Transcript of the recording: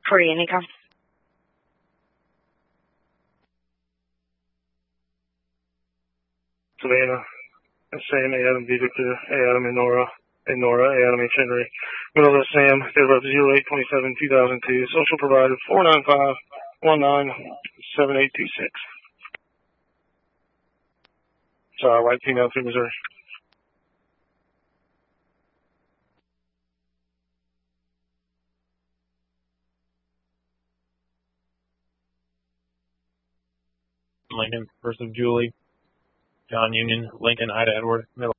For Yannica. Savannah, Sam, A. Adam, V. Victor, A. Adam, and Nora, A. Adam, H. Henry. Middle of Sam, date of birth 08/27/2002. Social provider 495-19-7826. White female through Missouri. Lincoln versus Julie. John Union, Lincoln, Ida Edward, middle